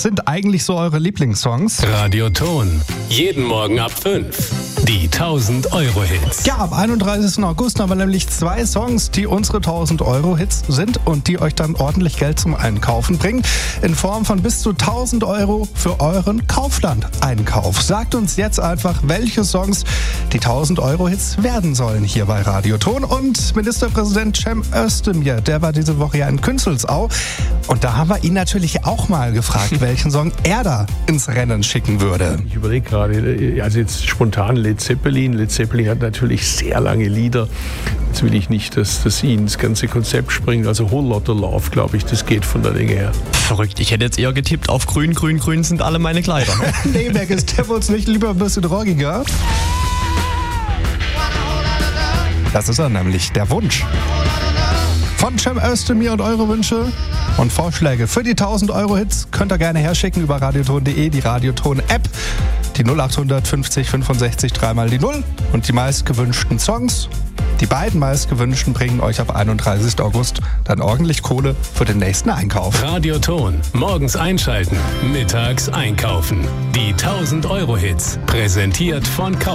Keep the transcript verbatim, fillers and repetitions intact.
Was sind eigentlich so eure Lieblingssongs? Radioton. Jeden Morgen ab fünf. Die tausend-Euro-Hits. Ja, am einunddreißigsten August haben wir nämlich zwei Songs, die unsere tausend-Euro-Hits sind und die euch dann ordentlich Geld zum Einkaufen bringen. In Form von bis zu tausend Euro für euren Kaufland-Einkauf. Sagt uns jetzt einfach, welche Songs die tausend-Euro-Hits werden sollen hier bei Radioton. Und Ministerpräsident Cem Özdemir, der war diese Woche ja in Künzelsau. Und da haben wir ihn natürlich auch mal gefragt, welchen Song er da ins Rennen schicken würde. Ich überlege gerade, also jetzt spontan Led Zeppelin. Led Zeppelin hat natürlich sehr lange Lieder. Jetzt will ich nicht, dass das ihn ins ganze Konzept springt. Also Whole Lotta Love, glaube ich, das geht von der Länge her. Verrückt, ich hätte jetzt eher getippt auf grün, grün, grün sind alle meine Kleider. Nee, Berg, ist der uns nicht lieber ein bisschen rockiger? Das ist er nämlich, der Wunsch. Von Cem Özdemir und eure Wünsche und Vorschläge für die tausend-Euro-Hits könnt ihr gerne herschicken über radioton punkt de, die Radioton-App, die null acht fünfzig fünfundsechzig dreimal die null und die meistgewünschten Songs. Die beiden meistgewünschten bringen euch ab einunddreißigsten August dann ordentlich Kohle für den nächsten Einkauf. Radioton. Morgens einschalten, mittags einkaufen. Die tausend-Euro-Hits. Präsentiert von Kaufland.